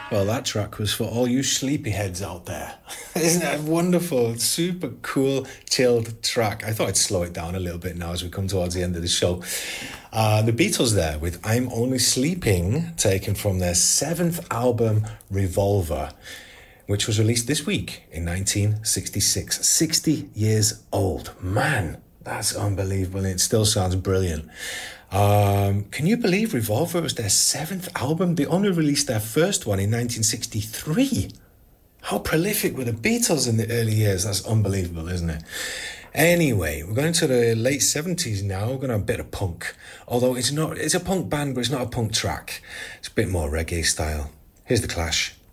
Well, that track was for all you sleepyheads out there. Isn't that wonderful? Super cool, chilled track. I thought I'd slow it down a little bit now as we come towards the end of the show. The Beatles there with I'm Only Sleeping, taken from their seventh album, Revolver, which was released this week in 1966. 60 years old. Man, that's unbelievable. And it still sounds brilliant. Can you believe Revolver was their seventh album? They only released their first one in 1963. How prolific were the Beatles in the early years? That's unbelievable, isn't it? Anyway, we're going to the late 70s now. We're going to have a bit of punk. Although it's a punk band, but it's not a punk track. It's a bit more reggae style. Here's The Clash.